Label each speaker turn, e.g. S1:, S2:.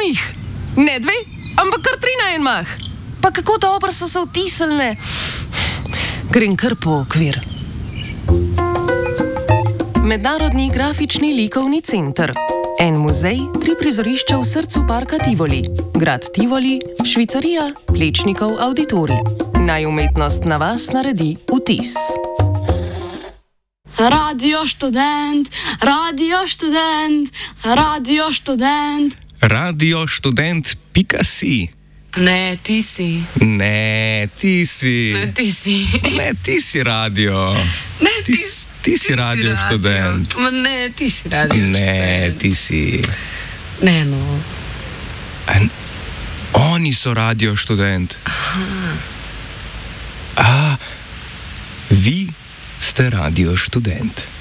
S1: jih. Ne 2, ampak kar 3 na en mah. Pa kako dobro so se vtisnile. Grem kar po okvir. Mednarodni grafični likovni center. En muzej, 3 prizorišča v srcu parka Tivoli. Grad Tivoli, Švicarija, Plečnikov auditorij. Naj umetnost na vas naredi vtis.
S2: Radio študent, radio študent, radio študent.
S3: Radio študent.si.
S2: Ne, ti si.
S3: Ne, ti si.
S2: Ne, ti si.
S3: Ne, ti si radio.
S2: Ne,
S3: ti si radio študent.
S2: Ma ne, ti si radio študent.
S3: Ne, ti si.
S2: Ne, no.
S3: Oni so radio študent. Vi ste radio študent.